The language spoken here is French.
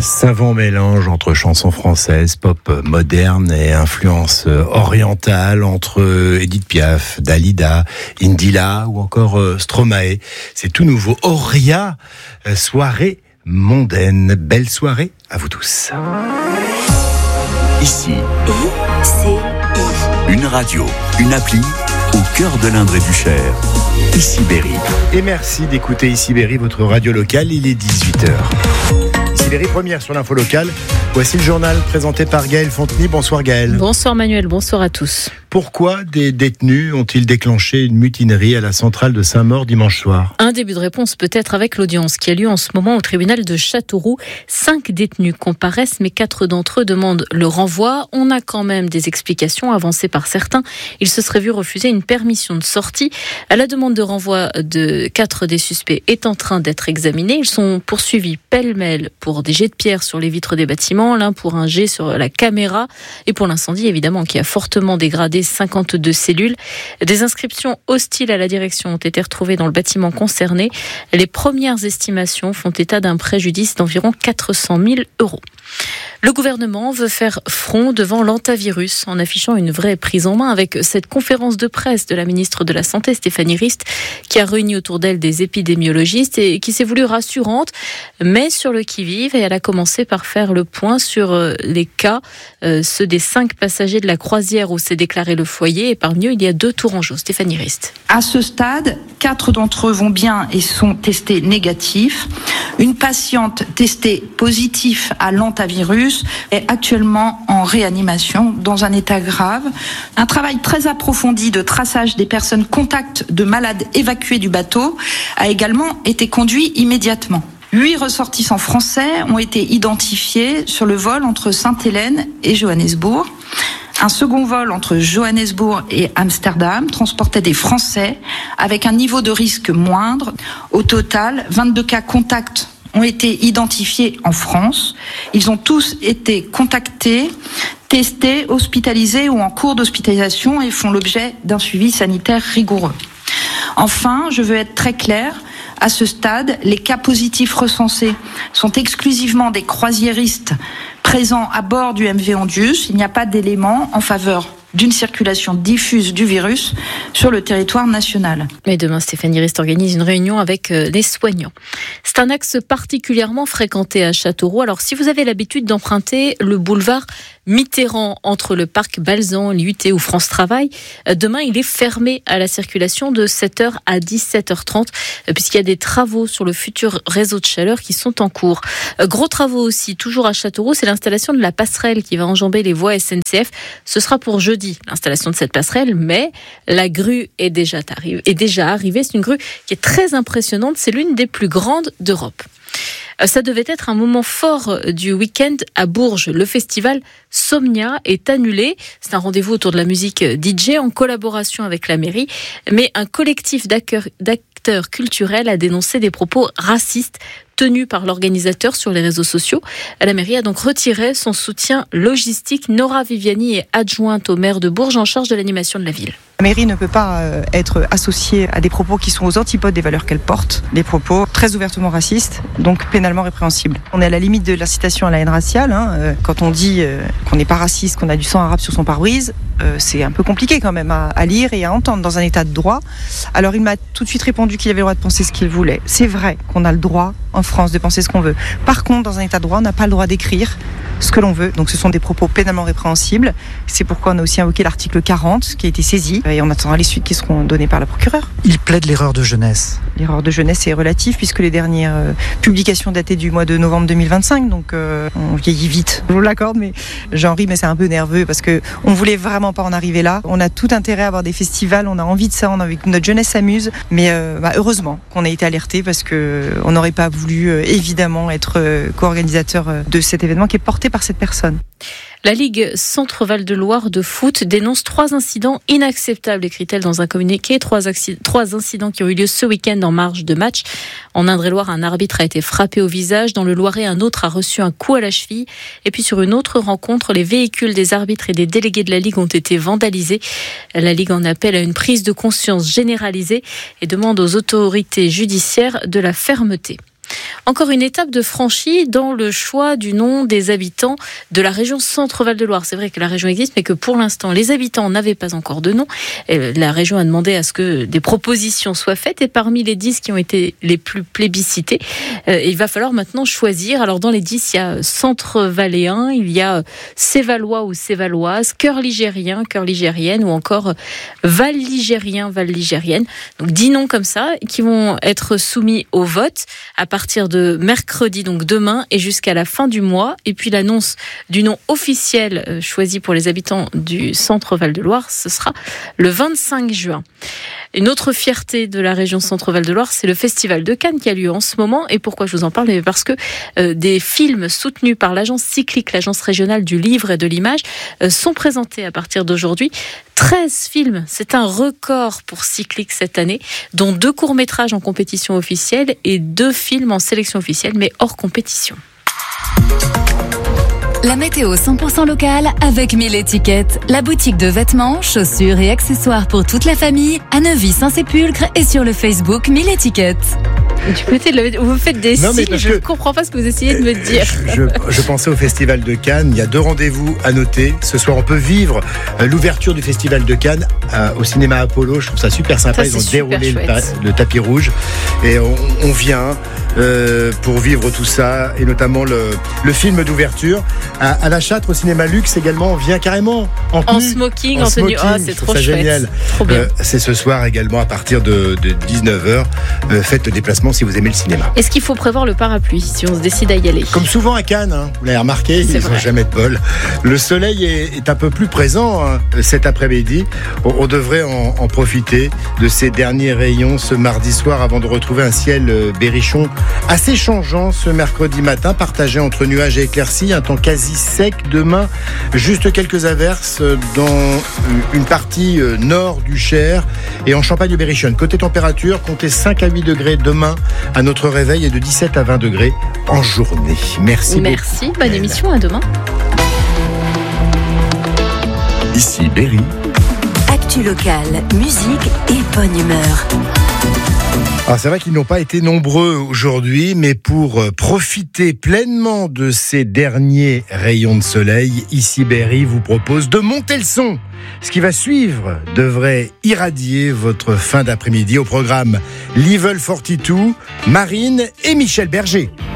Savant mélange entre chansons françaises, pop moderne et influence orientale, entre Édith Piaf, Dalida, Indila ou encore Stromae. C'est tout nouveau. Auria, soirée mondaine. Belle soirée à vous tous. Ici, une radio, une appli au cœur de l'Indre et du Cher. Ici Berry. Et merci d'écouter Ici Berry, votre radio locale. Il est 18h. Ici Berry, première sur l'info locale. Voici le journal présenté par Gaël Fontenay. Bonsoir Gaël. Bonsoir Manuel, bonsoir à tous. Pourquoi des détenus ont-ils déclenché une mutinerie à la centrale de Saint-Maur dimanche soir ? Un début de réponse peut-être avec l'audience qui a lieu en ce moment au tribunal de Châteauroux. 5 détenus comparaissent, mais 4 d'entre eux demandent le renvoi. On a quand même des explications avancées par certains. Ils se seraient vus refuser une permission de sortie. La demande de renvoi de 4 des suspects est en train d'être examinée. Ils sont poursuivis pêle-mêle pour des jets de pierre sur les vitres des bâtiments, l'un pour un jet sur la caméra et pour l'incendie évidemment qui a fortement dégradé 52 cellules. Des inscriptions hostiles à la direction ont été retrouvées dans le bâtiment concerné. Les premières estimations font état d'un préjudice d'environ 400 000 €. Le gouvernement veut faire front devant l'hantavirus en affichant une vraie prise en main avec cette conférence de presse de la ministre de la Santé, Stéphanie Rist, qui a réuni autour d'elle des épidémiologistes et qui s'est voulue rassurante, mais sur le qui-vive. Et elle a commencé par faire le point sur les cas, ceux des 5 passagers de la croisière où s'est déclaré le foyer. Et parmi eux, il y a 2 tourangeaux. Stéphanie Rist. À ce stade, 4 d'entre eux vont bien et sont testés négatifs. Une patiente testée positive à l'hantavirus est actuellement en réanimation dans un état grave. Un travail très approfondi de traçage des personnes contacts de malades évacués du bateau a également été conduit immédiatement. 8 ressortissants français ont été identifiés sur le vol entre Sainte-Hélène et Johannesburg. Un second vol entre Johannesburg et Amsterdam transportait des Français avec un niveau de risque moindre. Au total, 22 cas contacts ont été identifiés en France. Ils ont tous été contactés, testés, hospitalisés ou en cours d'hospitalisation et font l'objet d'un suivi sanitaire rigoureux. Enfin, je veux être très claire. À ce stade, les cas positifs recensés sont exclusivement des croisiéristes présents à bord du MV Ondius. Il n'y a pas d'éléments en faveur d'une circulation diffuse du virus sur le territoire national. Mais demain, Stéphanie Rist organise une réunion avec les soignants. C'est un axe particulièrement fréquenté à Châteauroux. Alors, si vous avez l'habitude d'emprunter le boulevard Mitterrand entre le parc Balzan, l'IUT ou France Travail, demain, il est fermé à la circulation de 7h à 17h30 puisqu'il y a des travaux sur le futur réseau de chaleur qui sont en cours. Gros travaux aussi, toujours à Châteauroux, c'est l'installation de la passerelle qui va enjamber les voies SNCF. Ce sera pour jeudi, l'installation de cette passerelle, mais la grue est déjà arrivée. C'est une grue qui est très impressionnante. C'est l'une des plus grandes d'Europe. Ça devait être un moment fort du week-end à Bourges. Le festival Somnia est annulé. C'est un rendez-vous autour de la musique DJ en collaboration avec la mairie. Mais un collectif d'acteurs culturels a dénoncé des propos racistes tenus par l'organisateur sur les réseaux sociaux. La mairie a donc retiré son soutien logistique. Nora Viviani est adjointe au maire de Bourges en charge de l'animation de la ville. La mairie ne peut pas être associée à des propos qui sont aux antipodes des valeurs qu'elle porte, des propos très ouvertement racistes, donc pénalement répréhensibles. On est à la limite de l'incitation à la haine raciale. Quand on dit qu'on n'est pas raciste, qu'on a du sang arabe sur son pare-brise, c'est un peu compliqué quand même à lire et à entendre dans un état de droit. Alors il m'a tout de suite répondu qu'il avait le droit de penser ce qu'il voulait. C'est vrai qu'on a le droit en France de penser ce qu'on veut. Par contre, dans un état de droit, on n'a pas le droit d'écrire ce que l'on veut. Donc ce sont des propos pénalement répréhensibles. C'est pourquoi on a aussi invoqué l'article 40 qui a été saisi et on attendra les suites qui seront données par la procureure. Il plaide l'erreur de jeunesse. L'erreur de jeunesse est relative puisque les dernières publications dataient du mois de novembre 2025, donc on vieillit vite. Je vous l'accorde, mais j'en ris, mais c'est un peu nerveux parce que on voulait vraiment pas en arriver là. On a tout intérêt à avoir des festivals, on a envie de ça, on a envie que notre jeunesse s'amuse, mais heureusement qu'on a été alerté parce que on n'aurait pas voulu évidemment être co-organisateur de cet événement qui est porté par cette personne. La Ligue Centre-Val de Loire de foot dénonce 3 incidents inacceptables, écrit-elle dans un communiqué. 3 incidents qui ont eu lieu ce week-end en marge de match. En Indre-et-Loire, un arbitre a été frappé au visage. Dans le Loiret, un autre a reçu un coup à la cheville. Et puis sur une autre rencontre, les véhicules des arbitres et des délégués de la Ligue ont été vandalisés. La Ligue en appelle à une prise de conscience généralisée et demande aux autorités judiciaires de la fermeté. Encore une étape de franchie dans le choix du nom des habitants de la région Centre-Val de Loire. C'est vrai que la région existe, mais que pour l'instant, les habitants n'avaient pas encore de nom. Et la région a demandé à ce que des propositions soient faites. Et parmi les 10 qui ont été les plus plébiscités, il va falloir maintenant choisir. Alors dans les 10, il y a Centre-Valéen, il y a Cévalois ou Cévaloise, Cœur ligérien, Cœur ligérienne, ou encore Val-Ligérien, Val-Ligérienne. Donc 10 noms comme ça qui vont être soumis au vote à partir de mercredi, donc demain, et jusqu'à la fin du mois. Et puis l'annonce du nom officiel choisi pour les habitants du Centre-Val de Loire, ce sera le 25 juin. Une autre fierté de la région Centre-Val de Loire, c'est le Festival de Cannes qui a lieu en ce moment. Et pourquoi je vous en parle ? Parce que des films soutenus par l'agence Cyclique, l'agence régionale du livre et de l'image, sont présentés à partir d'aujourd'hui. 13 films, c'est un record pour Cyclique cette année, dont 2 courts-métrages en compétition officielle et 2 films en sélection officielle, mais hors compétition. La météo 100% locale avec 1000 étiquettes. La boutique de vêtements, chaussures et accessoires pour toute la famille à Neuvy-Saint-Sépulcre et sur le Facebook 1000 étiquettes. Du côté vous faites des signes, je ne comprends pas ce que vous essayez de me dire. Je pensais au Festival de Cannes, il y a 2 rendez-vous à noter. Ce soir, on peut vivre l'ouverture du Festival de Cannes au cinéma Apollo. Je trouve ça super sympa, ils ont déroulé le tapis rouge. Et on vient pour vivre tout ça, et notamment le film d'ouverture. À la Châtre, au cinéma Luxe également, on vient carrément en smoking, en tenue. Oh, c'est trop chouette. Génial. Trop bien. C'est ce soir également à partir de 19h. Faites le déplacement si vous aimez le cinéma. Est-ce qu'il faut prévoir le parapluie si on se décide à y aller ? Comme souvent à Cannes, vous l'avez remarqué, ils n'ont jamais de bol. Le soleil est un peu plus présent cet après-midi. On devrait en profiter de ces derniers rayons ce mardi soir avant de retrouver un ciel berrichon assez changeant ce mercredi matin, partagé entre nuages et éclaircies, un temps quasi sec. Demain, juste quelques averses dans une partie nord du Cher et en Champagne-Berrichonne. Côté température, comptez 5 à 8 degrés demain à notre réveil et de 17 à 20 degrés en journée. Merci beaucoup. Bonne émission, à demain. Ici Berry. Actu locale, musique et bonne humeur. Alors c'est vrai qu'ils n'ont pas été nombreux aujourd'hui, mais pour profiter pleinement de ces derniers rayons de soleil, ici Berry vous propose de monter le son. Ce qui va suivre devrait irradier votre fin d'après-midi. Au programme Level 42, Marine et Michel Berger.